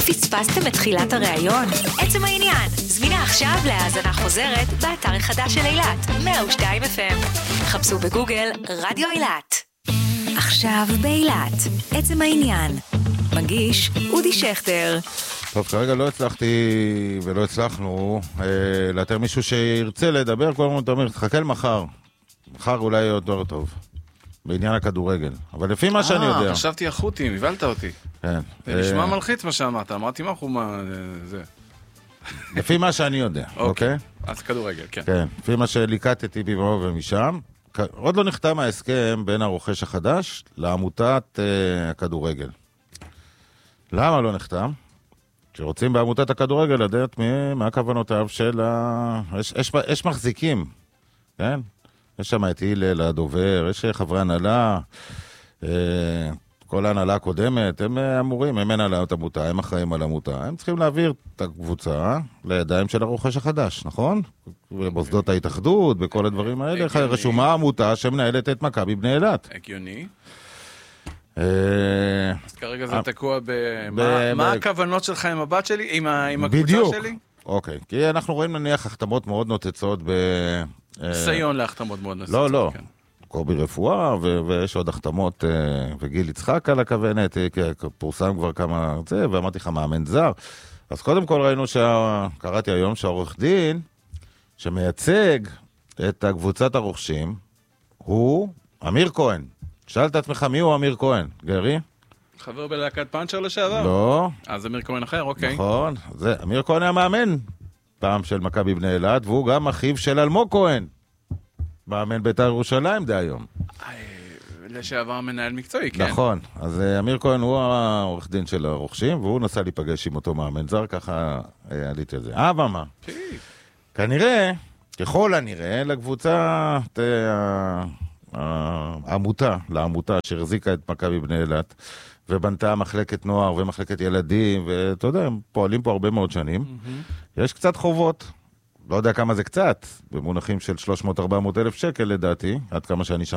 פספסתם את תחילת הראיון? עצם העניין, זמינה עכשיו להאזנה חוזרת באתר החדש של אילת, 102 FM. חפשו בגוגל רדיו אילת. עכשיו באילת, עצם העניין. מגיש אודי שכטר. טוב, כרגע לא הצלחתי ולא הצלחנו לאתר מישהו שירצה לדבר, כל הזמן אתה אומר, תחכה למחר. מחר אולי יהיה יותר טוב. בעניין הכדורגל. אבל לפי מה שאני יודע... חשבתי החוטים, הבלת אותי. כן. זה נשמע מלחיץ מה שאמרת, אמרתי מה חומה זה. לפי מה שאני יודע, אוקיי? אז כדורגל, כן. כן, לפי מה שליקטתי מפה ומשם, עוד לא נחתם ההסכם בין הרוכש החדש לעמותת הכדורגל. למה לא נחתם? שרוצים בעמותת הכדורגל לדעת מה כוונותיו של יש מחזיקים, כן? יש שם את הילל, הדובר, יש חברי הנהלה, כל ההנהלה הקודמת, הם אמורים, הם הנהלת עמותה, הם אחראים על עמותה, הם צריכים להעביר את הקבוצה לידיים של הרוכש החדש, נכון? במוסדות ההתאחדות, בכל הדברים האלה, רשומה עמותה שמנהלת את מכבי בני אילת. הגיוני. אז כרגע זה תקוע מה הכוונות שלך עם הבת שלי, עם הקבוצה שלי? בדיוק, אוקיי, כי אנחנו רואים נניח החתמות מאוד נוצצות ניסיון להחתמות מאוד נוצצות. לא, קובי רפואה, ויש עוד החתמות, וגיל יצחק על הכוונת, פורסם כבר כמה זה, ואמרתי לך מאמן זר. אז קודם כל ראינו קראתי היום שהעורך דין שמייצג את קבוצת הרוכשים הוא אמיר כהן. שאלת את עצמך מי הוא אמיר כהן, גרי? חבר בלהקת פאנצ'ר לשעבר? לא. אז אמיר כהן אחר, אוקיי. נכון, זה אמיר כהן היה מאמן פעם של מכבי בני אילת, והוא גם אחיו של אלמוג כהן. מאמן בית"ר ירושלים די היום. לשעבר מנהל מקצועי, כן. נכון, אז אמיר כהן הוא העורך דין של הרוכשים, והוא נסע להיפגש עם אותו מאמן זר, ככה עליתי על זה. מה? כנראה, ככל הנראה, לקבוצה, לעמותה שהחזיקה את מכבי בני אילת, ובנתה מחלקת נוער ומחלקת ילדים, ואתה יודע, הם פועלים פה הרבה מאוד שנים. יש קצת חובות. לא יודע כמה זה קצת, במונחים של 300-400 אלף שקל לדעתי, עד כמה שאני